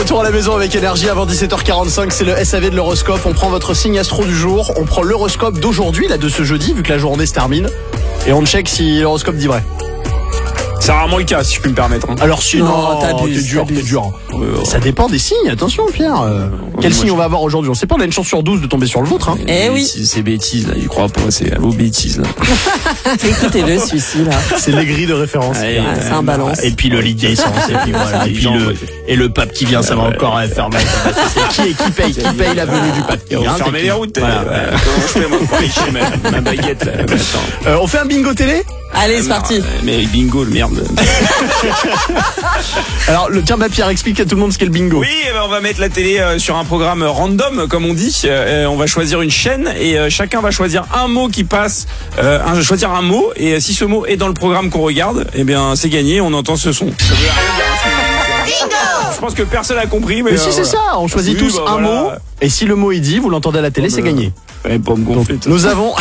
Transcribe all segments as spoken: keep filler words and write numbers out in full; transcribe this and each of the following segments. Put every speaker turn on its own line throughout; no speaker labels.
retour à la maison avec Énergie avant dix-sept heures quarante-cinq, c'est le S A V de l'horoscope. On prend votre signe astro du jour, on prend l'horoscope d'aujourd'hui, là de ce jeudi, vu que la journée se termine, et on check si l'horoscope dit vrai.
C'est rarement le cas, si je puis me permettre. Hein.
Alors si, non,
non t'abuses,
t'es dur,
t'abuses.
t'es dur.
Euh,
Ça dépend des signes, attention Pierre. Euh, quel
moi,
signe
je-
on va avoir aujourd'hui? On sait pas, on a une chance sur douze de tomber sur le vôtre. Hein.
Eh oui.
bêtises, Ces bêtises, là, j'y crois pas, c'est à vos bêtises, là.
Écoutez-le, celui-ci, là.
C'est les grilles de référence.
Ouais,
Ah, c'est un balance.
Et puis le lit d'essence, et puis voilà, et puis le, et le pape qui vient, ça va encore faire mal. Qui est qui paye, qui paye la venue du pape?
Et on
Hein,
ferme
t'es
les
qui-
routes.
Voilà.
euh, Comment je fais, moi, pour lécher ma, ma baguette, là? Mais attends.
Euh, on fait un bingo télé?
Allez, c'est parti.
Non, mais bingo, le merde.
Alors, le tiens, bah, Pierre, explique à tout le monde ce qu'est le bingo.
Oui, eh ben, on va mettre la télé euh, sur un programme random, comme on dit. Euh, on va choisir une chaîne et euh, chacun va choisir un mot qui passe. Euh, un, choisir un mot et euh, si ce mot est dans le programme qu'on regarde, eh bien c'est gagné. On entend ce son. Ça veut rien dire, hein, ce qu'on dit. Je pense que personne n'a compris, mais,
Mais si,
euh,
c'est
voilà.
ça, on choisit
Oui,
tous
bah,
un
voilà.
mot, et si le mot est dit, vous l'entendez à la télé,
Bon,
c'est
bah,
gagné.
Ouais, pas me
Donc,
gonfler.
nous avons...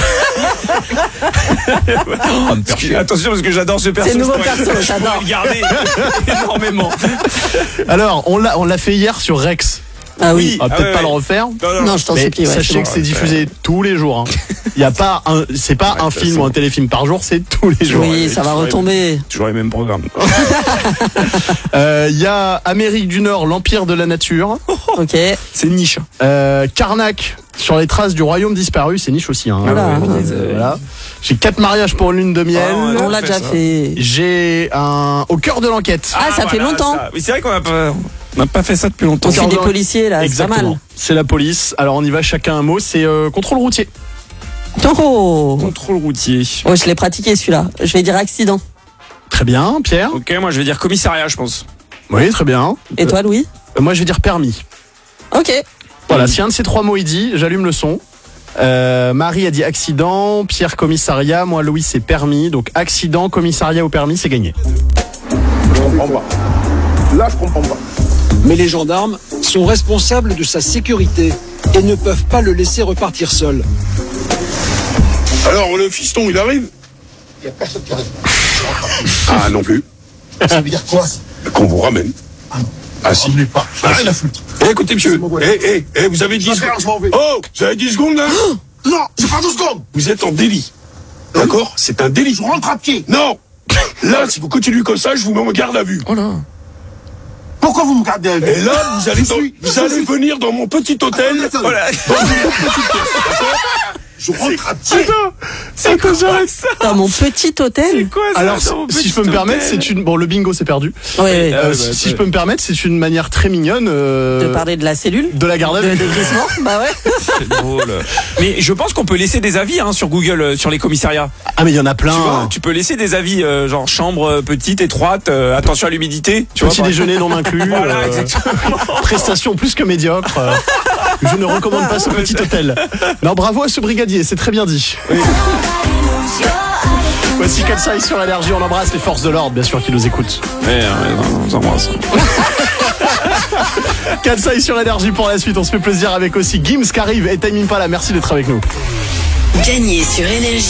Oh, me faire chier.
Attention parce que j'adore ce perso.
C'est le nouveau
je pourrais-
perso,
je pourrais
j'adore.
le garder énormément.
Alors, on l'a, on l'a fait hier sur Rex.
Ah oui.
On va
Ah
peut-être
ouais,
pas
ouais.
le refaire.
Non, je t'en
Mais
supplie, ouais.
sachez
c'est bon.
que c'est diffusé tous les jours. Il y a pas un, c'est pas un
de toute
film
façon.
ou un téléfilm par jour, c'est tous les jours.
Oui, ça va retomber.
Toujours les mêmes programmes.
Euh, Il y a Amérique du Nord, l'Empire de la Nature.
Ok.
C'est niche.
Euh, Karnak, sur les traces du royaume disparu, c'est niche aussi. Hein.
Voilà.
Euh,
Ouais,
voilà. J'ai quatre mariages pour une lune de miel.
Ah, ouais.
On l'a
fait
déjà
ça.
fait.
J'ai un au cœur de l'enquête.
Ah, ça fait longtemps.
ça. Oui, c'est vrai qu'on n'a pas, on n'a pas fait ça depuis longtemps.
On fait
Encore
des
dans-
policiers, là, c'est pas
Exactement.
mal.
C'est la police. Alors on y va chacun un mot. C'est euh, contrôle routier.
Oh,
Contrôle routier.
oh je l'ai pratiqué celui-là. Je vais dire accident.
Très bien, Pierre.
Ok, moi je vais dire commissariat, je pense.
Oui, très bien.
Et toi, Louis?
Euh, moi, je vais dire permis.
Ok.
Voilà, si un de ces trois mots est dit, j'allume le son. Euh, Marie a dit accident, Pierre commissariat, moi Louis c'est permis. Donc accident, commissariat ou permis, c'est gagné.
Je comprends pas. Là, je comprends pas.
Mais les gendarmes sont responsables de sa sécurité et ne peuvent pas le laisser repartir seul.
Alors, le fiston, il arrive?
Il n'y a personne qui arrive.
Ah, non plus.
Ça veut dire quoi?
Qu'on vous ramène. Ah, si.
On n'est pas.
Ah,
Rien à foutre.
Eh, écoutez, monsieur. Eh, eh, eh, vous avez dix
Je vais faire, je m'en vais.
Oh, vous avez dix secondes, là?
Non, j'ai pas douze secondes.
Vous êtes en délit. D'accord? C'est un délit.
Je rentre à pied.
Non! Là, si vous continuez comme ça, je vous mets en garde à vue.
Oh là.
Pourquoi vous me gardez à
Et là, vous allez,
Je
dans-
suis-
vous
je
allez
suis-
venir dans mon petit hôtel.
Attendez, attendez.
Voilà.
Dans une petite pièce, d'accord?
Je rentre à pied.
C'est quoi ça?
Dans mon petit hôtel?
C'est quoi ça?
Alors,
dans mon
si je
petit
peux me permettre,
hôtel
c'est une bon le bingo c'est perdu.
Oui, oui.
Euh,
Ah ouais,
si
bah,
si
ouais.
je peux me permettre, c'est une manière très mignonne euh,
De parler de la cellule?
de la garde à
De
vue.
déguisement? Bah ouais.
C'est drôle. Mais je pense qu'on peut laisser des avis hein, sur Google euh, sur les commissariats.
Ah mais il y en a plein.
Tu vois, tu peux laisser des avis euh, genre chambre euh, petite, étroite, euh, attention à l'humidité. Tu
Petit
vois, par
déjeuner non inclus.
Voilà,
euh,
exactement.
prestation plus que médiocre. euh, je ne recommande pas ce petit hôtel. Non, bravo à ce brigadier, c'est très bien dit. Voici Katsai sur Énergie, on embrasse les forces de l'ordre, bien sûr, qui nous écoutent.
Ouais, ouais, non, on s'embrasse.
Katsai sur Énergie pour la suite, on se fait plaisir avec aussi Gims qui arrive et Time Impala, merci d'être avec nous.
Gagnez sur Énergie